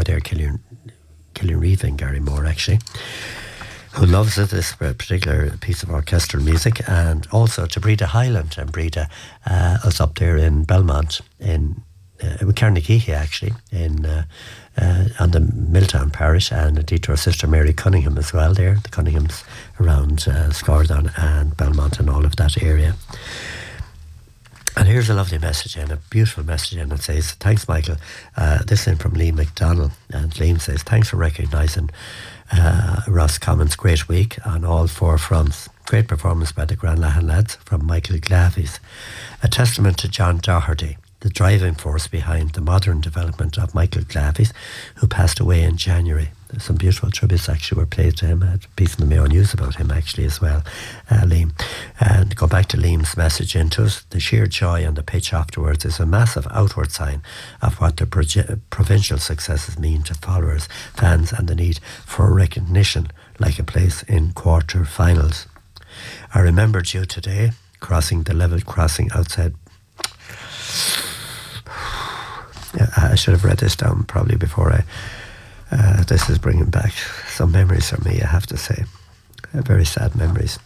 there, Killian Reeve and Gary Moore, actually, who loves it, this particular piece of orchestral music. And also to Breda Highland, and Breda was up there in Belmont, in with Carnegie, actually, in on the Milltown parish, and indeed to our sister Mary Cunningham as well there, the Cunninghams around Scardon and Belmont and all of that area. And here's a lovely message in, a beautiful message in. It says, thanks, Michael. This is from Liam McDonald. And Liam says, thanks for recognising Roscommon's great week on all four fronts. Great performance by the Granlahan lads from Michael Glavies. A testament to John Doherty, the driving force behind the modern development of Michael Glavies, who passed away in January. Some beautiful tributes actually were played to him. I had a piece in the Mayo News about him actually as well, Liam. And go back to Liam's message into it. The sheer joy on the pitch afterwards is a massive outward sign of what the provincial successes mean to followers, fans, and the need for recognition, like a place in quarter-finals. I remembered you today, crossing the level crossing outside. I should have read this down probably before I... this is bringing back some memories for me, I have to say. Very sad memories.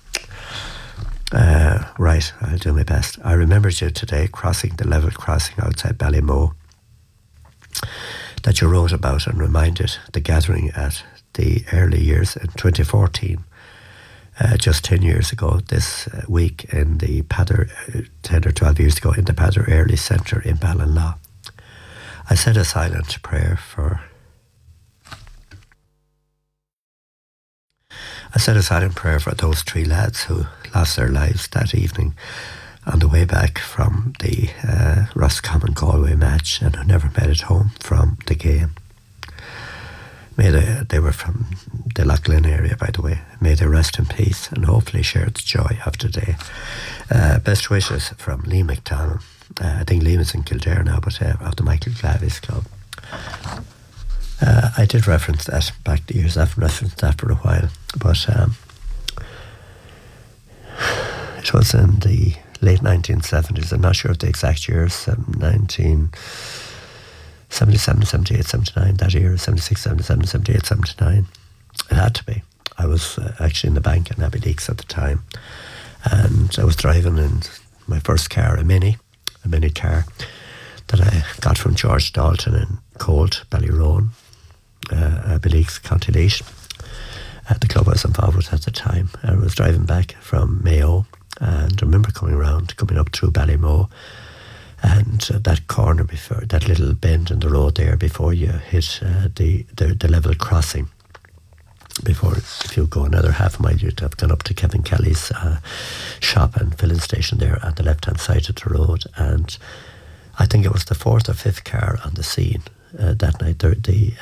Right, I'll do my best. I remembered you today crossing the level crossing outside Ballymoe that you wrote about, and reminded the gathering at the early years in 2014. Just 10 years ago this week in the Padder, 10 or 12 years ago in the Padder Early Centre in Ballinlaw. I said a silent prayer for those three lads who lost their lives that evening on the way back from the Roscommon Galway match, and who never made it home from the game. They were from the Loughlin area, by the way. May they rest in peace and hopefully share the joy of today. Best wishes from Liam McDonald. I think Liam is in Kildare now, but of the Michael Glavies Club. I did reference that back to years. I've referenced that for a while, but it was in the late 1970s. I'm not sure of the exact years. 1977, 78, 79. That year, 76, 77, 78, 79. It had to be. I was actually in the bank in Abbeyleix at the time, and I was driving in my first car, a mini car that I got from George Dalton in Colt, Ballyroan, Abbeyleix, County Laois, at the club I was involved with at the time. I was driving back from Mayo, and I remember coming up through Ballymoe, and that corner before, that little bend in the road there before you hit the level crossing. Before, if you go another half a mile, you'd have gone up to Kevin Kelly's shop and filling station there at the left-hand side of the road. And I think it was the fourth or fifth car on the scene that night. The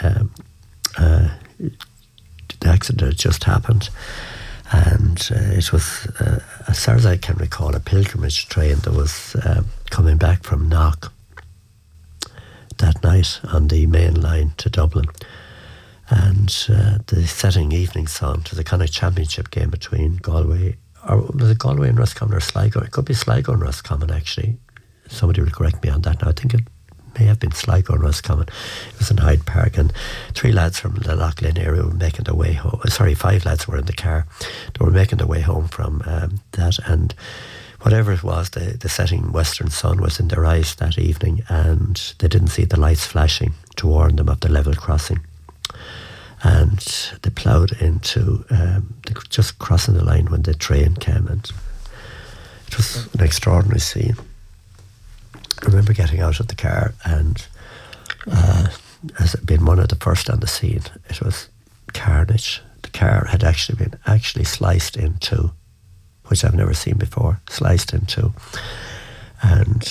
accident had just happened, and it was, as far as I can recall, a pilgrimage train that was coming back from Knock that night on the main line to Dublin. And the setting evening sun to the kind of championship game between Galway, or was it Galway and Roscommon, or Sligo? It could be Sligo and Roscommon, actually. Somebody will correct me on that now. I think it may have been Sligo and Roscommon. It was in Hyde Park, and three lads from the Loughlin area were making their way home. Sorry, five lads were in the car. They were making their way home from that, and whatever it was, the setting western sun was in their eyes that evening, and they didn't see the lights flashing to warn them of the level crossing. And they ploughed into just crossing the line when the train came, and it was an extraordinary scene. I remember getting out of the car, and as being one of the first on the scene, it was carnage. The car had actually been sliced in two, which I've never seen before, sliced in two. And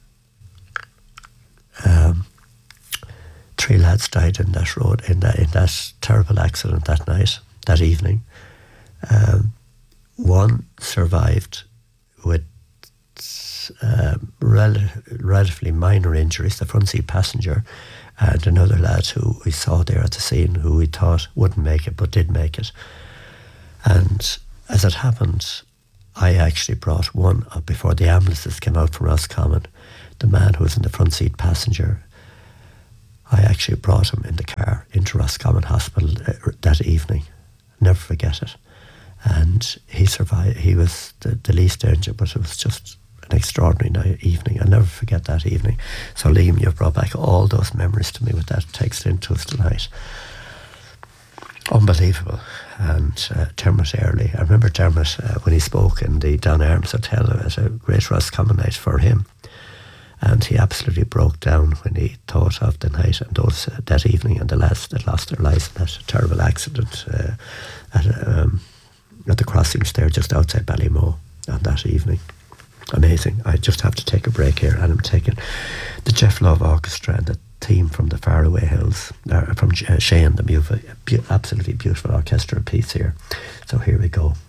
three lads died in that road, in that terrible accident that evening. One survived with relatively minor injuries, the front seat passenger, and another lad who we saw there at the scene who we thought wouldn't make it but did make it. And as it happened, I actually brought one up before the ambulances came out from Roscommon. The man who was in the front seat passenger, I actually brought him in the car into Roscommon Hospital that evening. Never forget it. And he survived. He was the least danger, but it was just an extraordinary evening. I'll never forget that evening. So Liam, you've brought back all those memories to me with that text into us tonight. Unbelievable. And Dermot Early, I remember Dermot when he spoke in the Down Arms Hotel at a great Roscommon night for him, and he absolutely broke down when he thought of the night and those that evening and the lads that lost their lives in that terrible accident at the crossings there just outside Ballymoe on that evening. Amazing. I just have to take a break here, and I'm taking the Jeff Love Orchestra and the theme from the Faraway Hills, from Shane, the absolutely beautiful orchestral piece here. So here we go.